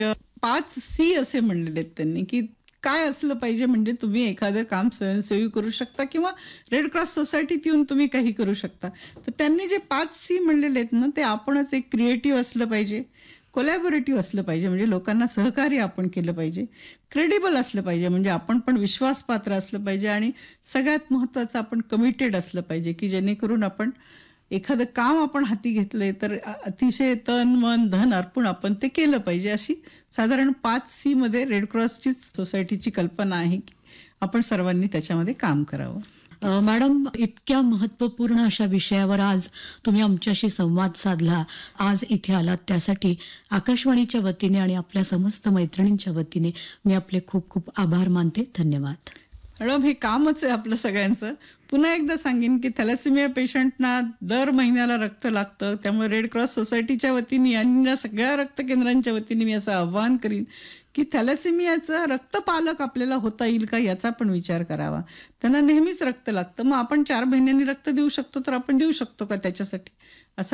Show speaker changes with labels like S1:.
S1: 5 C असे म्हणलेले आहेत त्यांनी, की काय असलं पाहिजे म्हणजे तुम्ही एखादं काम स्वयंसेवी करू शकता किंवा रेड क्रॉस सोसायटीत येऊन तुम्ही काही करू शकता. तर त्यांनी जे 5 सी म्हणलेले आहेत ना, ते आपणच एक क्रिएटिव्ह असलं पाहिजे, कोलॅबोरेटिव्ह असलं पाहिजे म्हणजे लोकांना सहकार्य आपण केलं पाहिजे, क्रेडिबल असलं पाहिजे म्हणजे आपण पण विश्वासपात्र असलं पाहिजे आणि सगळ्यात महत्त्वाचं आपण कमिटेड असलं पाहिजे, की जेणेकरून आपण एखादं काम आपण हाती घेतलंय तर अतिशय तन, मन, धन अर्पून आपण ते केलं पाहिजे. अशी साधारण 5 सी मध्ये रेड क्रॉसची सोसायटीची कल्पना आहे, की आपण सर्वांनी त्याच्यामध्ये काम करावं.
S2: मॅडम, इतक्या महत्त्वपूर्ण अशा विषयावर आज तुम्ही आमच्याशी संवाद साधला, आज इथे आलात त्यासाठी आकाशवाणीच्या वतीने आणि आपल्या समस्त मैत्रिणींच्या वतीने मी आपले खूप खूप आभार मानते. धन्यवाद.
S1: मॅडम, हे कामच आहे आपलं सगळ्यांचं. पुन्हा एकदा सांगेन की थॅलेसेमिया पेशंटना दर महिन्याला रक्त लागतं. त्यामुळे रेड क्रॉस सोसायटीच्या वतीने आणि या सगळ्या रक्त केंद्रांच्या वतीने मी असं आव्हान करीन की थॅलेसेमियाचा रक्तपालक आपल्याला होता येईल का याचा पण विचार करावा. त्यांना नेहमीच रक्त लागतं, मग आपण 4 महिन्यांनी रक्त देऊ शकतो तर आपण देऊ शकतो का त्याच्यासाठी, असं